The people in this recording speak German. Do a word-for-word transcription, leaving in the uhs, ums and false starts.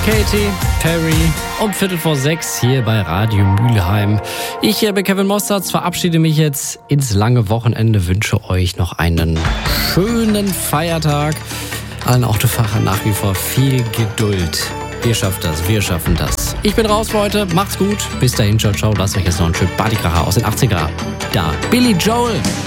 Katy Perry um Viertel vor sechs hier bei Radio Mülheim. Ich bin Kevin Mostards, verabschiede mich jetzt ins lange Wochenende, wünsche euch noch einen schönen Feiertag. Allen Autofahrern nach wie vor viel Geduld. Ihr schafft das, wir schaffen das. Ich bin raus für heute, macht's gut. Bis dahin, ciao, ciao. Lasst euch jetzt noch einen schönen Partykracher aus den achtziger. Da, Billy Joel.